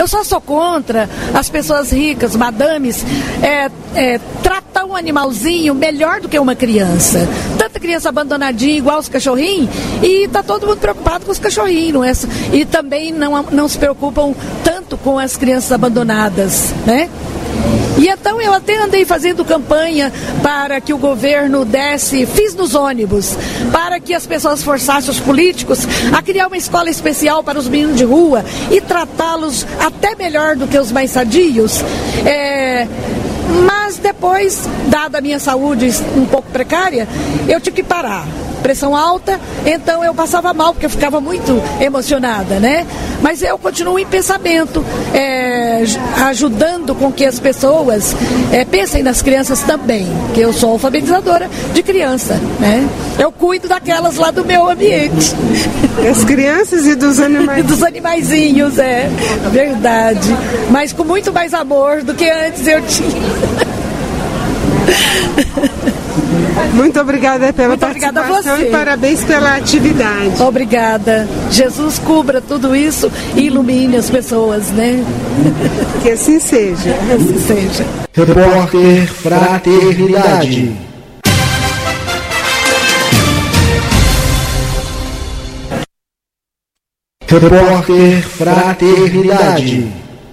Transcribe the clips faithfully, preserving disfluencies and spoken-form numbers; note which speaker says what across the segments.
Speaker 1: Eu só sou contra as pessoas ricas, madames, é, é, tratar um animalzinho melhor do que uma criança. Tanta criança abandonadinha, igual os cachorrinhos, e tá todo mundo preocupado com os cachorrinhos, não é? E também não, não se preocupam tanto com as crianças abandonadas, né? E então eu até andei fazendo campanha para que o governo desse, fiz nos ônibus, para que as pessoas forçassem os políticos a criar uma escola especial para os meninos de rua e tratá-los até melhor do que os mais sadios. É... Mas depois, dada a minha saúde um pouco precária, eu tive que parar. Pressão alta, então eu passava mal, porque eu ficava muito emocionada, né? Mas eu continuo em pensamento, é, ajudando com que as pessoas é, pensem nas crianças também, que eu sou alfabetizadora de criança, né? Eu cuido daquelas lá do meu ambiente.
Speaker 2: Das crianças e dos animais.
Speaker 1: Dos animaizinhos, é, verdade. Mas com muito mais amor do que antes eu tinha.
Speaker 2: Muito obrigada pela
Speaker 1: Muito
Speaker 2: participação
Speaker 1: obrigada a você.
Speaker 2: E parabéns pela atividade.
Speaker 1: Obrigada. Jesus cubra tudo isso e ilumine as pessoas, né?
Speaker 2: Que assim seja.
Speaker 1: Que assim seja.
Speaker 3: Repórter Fraternidade. Repórter Fraternidade.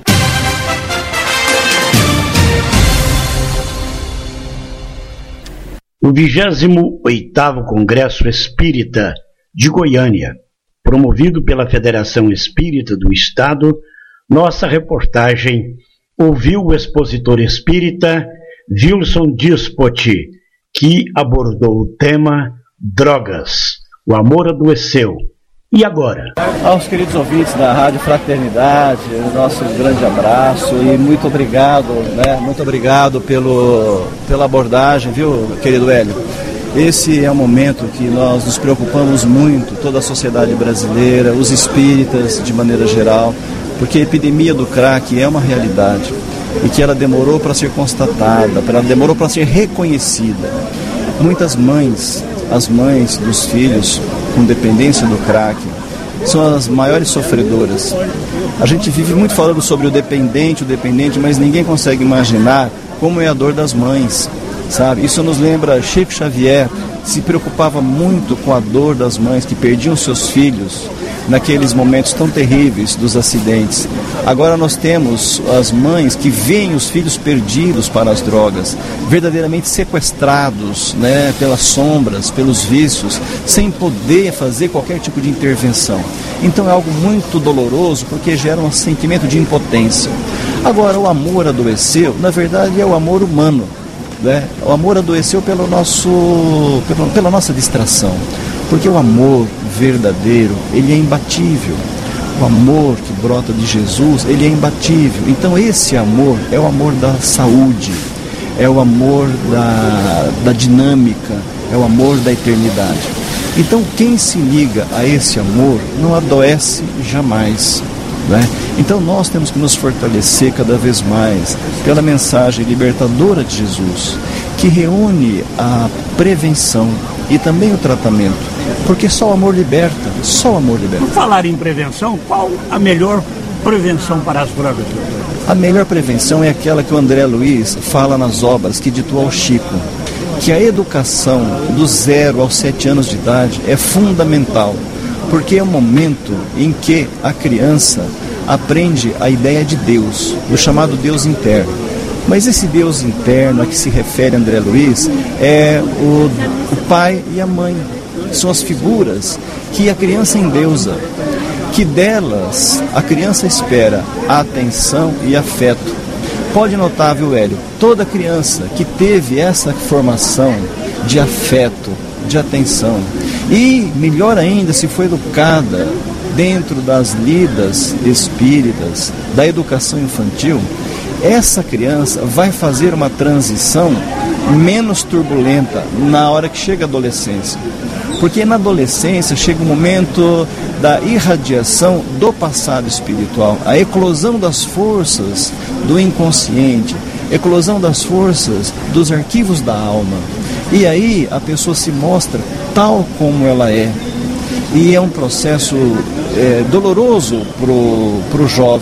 Speaker 4: O vigésimo oitavo Congresso Espírita de Goiânia, promovido pela Federação Espírita do Estado, nossa reportagem ouviu o expositor espírita Wilson Dispoti, que abordou o tema Drogas, o amor adoeceu. E agora?
Speaker 5: Aos queridos ouvintes da Rádio Fraternidade, nosso grande abraço e muito obrigado, né? Muito obrigado pelo, pela abordagem, viu, querido Hélio? Esse é um momento que nós nos preocupamos muito, toda a sociedade brasileira, os espíritas de maneira geral, porque a epidemia do crack é uma realidade e que ela demorou para ser constatada, ela demorou para ser reconhecida. Muitas mães, as mães dos filhos com dependência do crack, são as maiores sofredoras. A gente vive muito falando sobre o dependente, o dependente, mas ninguém consegue imaginar como é a dor das mães, sabe? Isso nos lembra Chico Xavier, se preocupava muito com a dor das mães que perdiam seus filhos naqueles momentos tão terríveis dos acidentes. Agora nós temos as mães que veem os filhos perdidos para as drogas, verdadeiramente sequestrados, né, pelas sombras, pelos vícios, sem poder fazer qualquer tipo de intervenção. Então é algo muito doloroso, porque gera um sentimento de impotência. Agora, o amor adoeceu, na verdade é o amor humano, né? O amor adoeceu pelo nosso, pelo, pela nossa distração. Porque o amor verdadeiro, ele é imbatível. O amor que brota de Jesus, ele é imbatível. Então esse amor é o amor da saúde, é o amor da, da dinâmica, é o amor da eternidade. Então quem se liga a esse amor não adoece jamais, né? Então nós temos que nos fortalecer cada vez mais pela mensagem libertadora de Jesus, que reúne a prevenção e também o tratamento, porque só o amor liberta, só o amor liberta.
Speaker 6: Por falar em prevenção, qual a melhor prevenção para as drogas?
Speaker 5: A melhor prevenção é aquela que o André Luiz fala nas obras que ditou ao Chico, que a educação do zero aos sete anos de idade é fundamental, porque é o momento em que a criança aprende a ideia de Deus, do chamado Deus interno. Mas esse Deus interno a que se refere André Luiz é o, o pai e a mãe. São as figuras que a criança endeusa, que delas a criança espera atenção e afeto. Pode notar, viu, Hélio, toda criança que teve essa formação de afeto, de atenção, e melhor ainda se foi educada dentro das lidas espíritas, da educação infantil, essa criança vai fazer uma transição menos turbulenta na hora que chega a adolescência. Porque na adolescência chega o momento da irradiação do passado espiritual, a eclosão das forças do inconsciente, eclosão das forças dos arquivos da alma. E aí a pessoa se mostra tal como ela é. E é um processo é, doloroso para o jovem.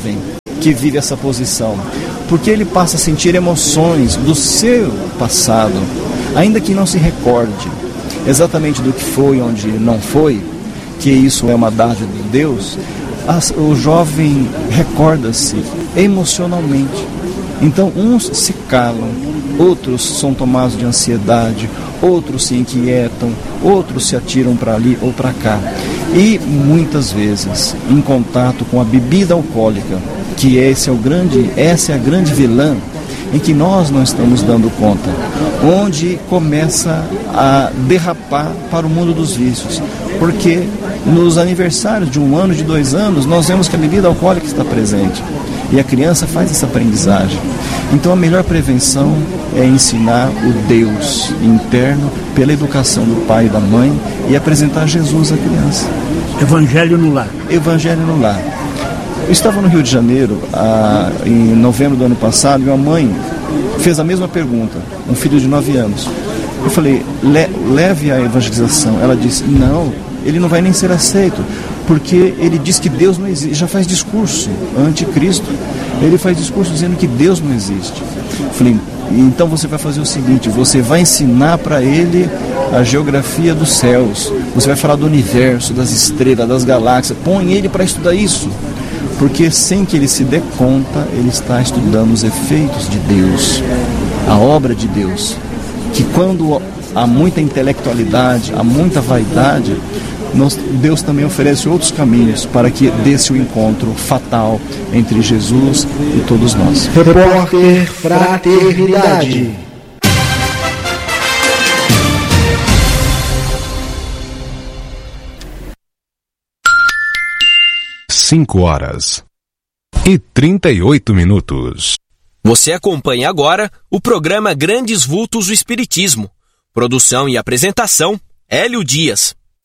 Speaker 5: que vive essa posição? Porque ele passa a sentir emoções do seu passado, ainda que não se recorde exatamente do que foi, onde não foi, que isso é uma dádiva de Deus. O jovem recorda-se emocionalmente. Então uns se calam, outros são tomados de ansiedade, outros se inquietam, outros se atiram para ali ou para cá. E muitas vezes, em contato com a bebida alcoólica, que esse é o grande, essa é a grande vilã, em que nós não estamos dando conta, onde começa a derrapar para o mundo dos vícios, porque nos aniversários de um ano, de dois anos, nós vemos que a bebida alcoólica está presente, e a criança faz essa aprendizagem. Então a melhor prevenção é ensinar o Deus interno pela educação do pai e da mãe e apresentar Jesus à criança.
Speaker 6: Evangelho no lar.
Speaker 5: Evangelho no lar. Eu estava no Rio de Janeiro ah, em novembro do ano passado e uma mãe fez a mesma pergunta, um filho de nove anos. Eu falei, Le, leve a evangelização. Ela disse, não, ele não vai nem ser aceito, porque ele diz que Deus não existe, já faz discurso anticristo, ele faz discurso dizendo que Deus não existe. Eu falei, então você vai fazer o seguinte, você vai ensinar para ele a geografia dos céus, você vai falar do universo, das estrelas, das galáxias, põe ele para estudar isso. Porque sem que ele se dê conta, ele está estudando os efeitos de Deus, a obra de Deus. Que quando há muita intelectualidade, há muita vaidade, nós, Deus também oferece outros caminhos para que desse o encontro fatal entre Jesus e todos nós.
Speaker 3: Repórter Fraternidade.
Speaker 7: Cinco horas e trinta e oito minutos.
Speaker 8: Você acompanha agora o programa Grandes Vultos do Espiritismo. Produção e apresentação, Hélio Dias.